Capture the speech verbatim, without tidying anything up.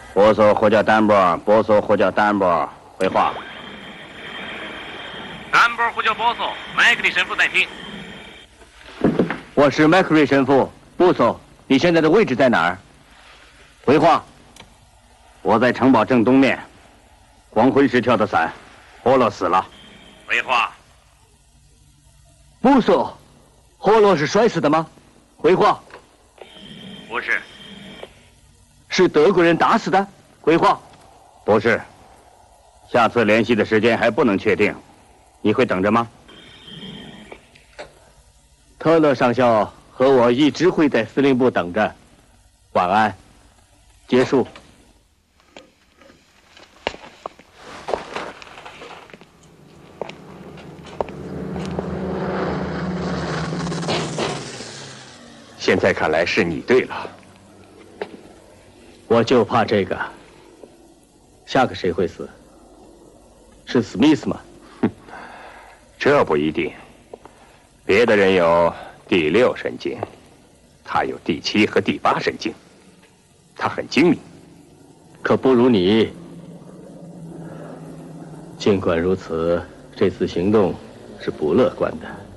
波索或叫丹波，波索或叫丹波，回话。 丹波呼叫波索，麦克利神父在听。 我是麦克瑞神父，波索，你现在的位置在哪儿？回话。我在城堡正东面，黄昏时跳的伞，霍洛死了。 回话。 波索，霍洛是摔死的吗？回话。 不是。 是德国人打死的？回话。不是。下次联系的时间还不能确定，你会等着吗？特勒上校和我一直会在司令部等着。晚安。结束。 现在看来是你对了。 我就怕这个。下个谁会死？是史密斯吗？ 哼，这不一定。别的人有第六神经，他有第七和第八神经，他很精明， 可不如你。尽管如此，这次行动是不乐观的。